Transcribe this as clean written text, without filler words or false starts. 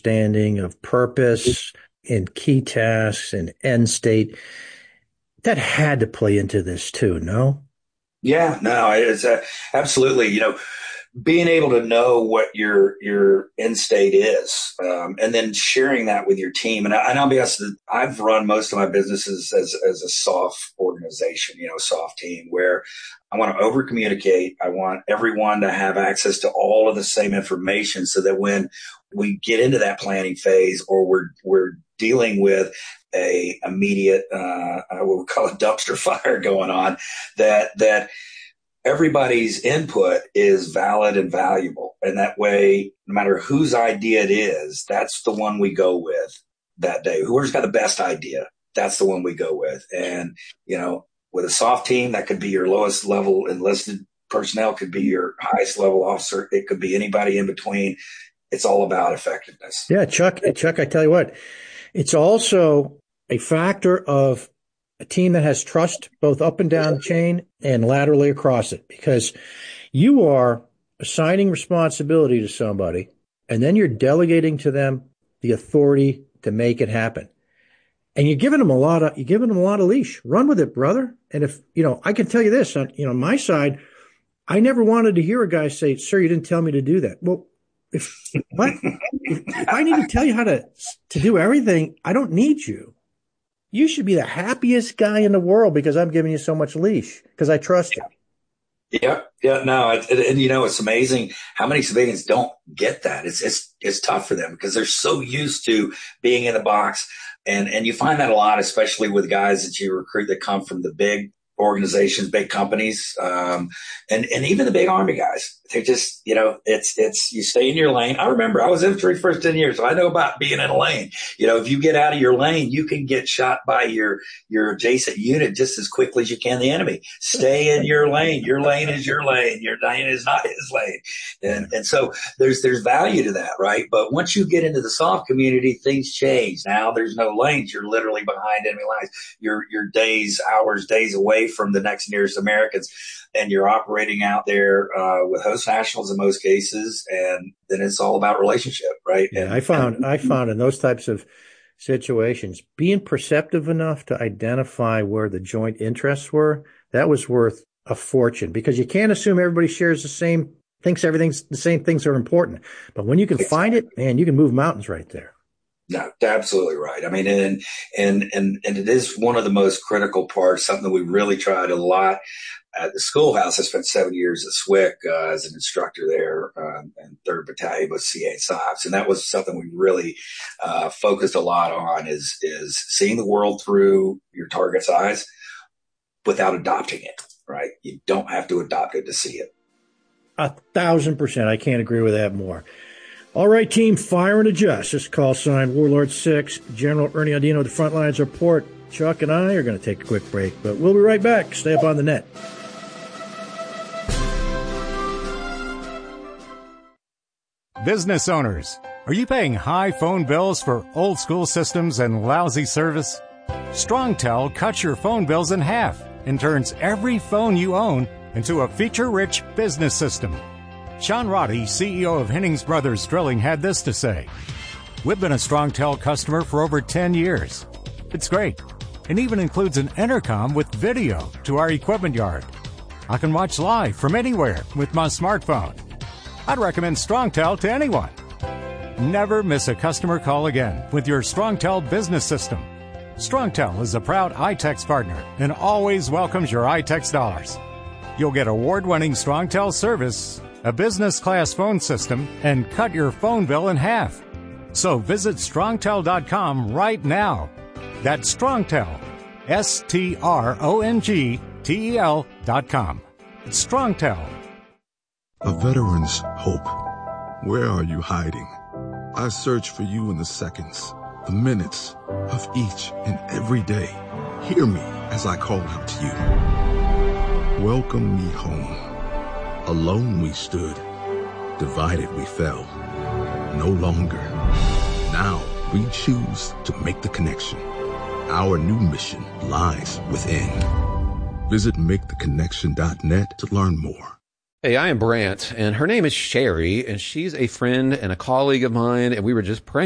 understanding of purpose and key tasks and end state. That had to play into this too, no? Yeah, no, it's absolutely, being able to know what your end state is, and then sharing that with your team. And I'll be honest, I've run most of my businesses as a soft organization, soft team, where I want to over communicate. I want everyone to have access to all of the same information so that when we get into that planning phase, or we're dealing with a immediate, what we call a dumpster fire going on, that everybody's input is valid and valuable. And that way, no matter whose idea it is, that's the one we go with that day. Whoever's got the best idea, that's the one we go with. And, with a soft team, that could be your lowest level enlisted personnel, could be your highest level officer. It could be anybody in between. It's all about effectiveness. Yeah, Chuck, I tell you what, it's also a factor of a team that has trust both up and down the chain and laterally across it, because you are assigning responsibility to somebody and then you're delegating to them the authority to make it happen. And you're giving them a lot of leash. Run with it, brother. And if, I can tell you this, on my side, I never wanted to hear a guy say, "Sir, you didn't tell me to do that." Well, if I need to tell you how to do everything, I don't need you. You should be the happiest guy in the world because I'm giving you so much leash because I trust you. Yeah, no, and it's amazing how many civilians don't get that. It's tough for them because they're so used to being in the box, and you find that a lot, especially with guys that you recruit that come from the big organizations, big companies, and even the big Army guys. They just, it's you stay in your lane. I remember I was infantry first 10 years, so I know about being in a lane. If you get out of your lane, you can get shot by your adjacent unit just as quickly as you can the enemy. Stay in your lane. Your lane is your lane. Your lane is not his lane. And so there's value to that, right? But once you get into the soft community, things change. Now there's no lanes. You're literally behind enemy lines. You're days away from the next nearest Americans, and you're operating out there with host nationals in most cases, and then it's all about relationship, right? Yeah, I found in those types of situations, being perceptive enough to identify where the joint interests were, that was worth a fortune, because you can't assume everybody shares the same, thinks everything's the same things are important. But when you can find it, man, you can move mountains right there. No, absolutely right. I mean, and it is one of the most critical parts, something that we really tried a lot at the schoolhouse. I spent 7 years at SWCC as an instructor there, in 3rd Battalion with CA and SOPs. And that was something we really focused a lot on is seeing the world through your target's eyes without adopting it, right? You don't have to adopt it to see it. 1,000%. I can't agree with that more. All right, team, fire and adjust. This call sign Warlord 6, General Ernie Audino, the Frontlines Report. Chuck and I are going to take a quick break, but we'll be right back. Stay up on the net. Business owners, are you paying high phone bills for old school systems and lousy service? StrongTel cuts your phone bills in half and turns every phone you own into a feature-rich business system. Sean Roddy, CEO of Hennings Brothers Drilling, had this to say: "We've been a StrongTel customer for over 10 years. It's great. It even includes an intercom with video to our equipment yard. I can watch live from anywhere with my smartphone. I'd recommend StrongTel to anyone. Never miss a customer call again with your StrongTel business system. StrongTel is a proud iTex partner and always welcomes your iTex dollars. You'll get award-winning StrongTel service, a business-class phone system, and cut your phone bill in half. So visit StrongTel.com right now. That's StrongTel, StrongTel.com. It's StrongTel. A veteran's hope. Where are you hiding? I search for you in the seconds, the minutes of each and every day. Hear me as I call out to you. Welcome me home. Alone we stood, divided we fell. No longer. Now we choose to make the connection. Our new mission lies within. Visit MakeTheConnection.net to learn more. Hey, I am Brant, and her name is Sherry, and she's a friend and a colleague of mine, and we were just praying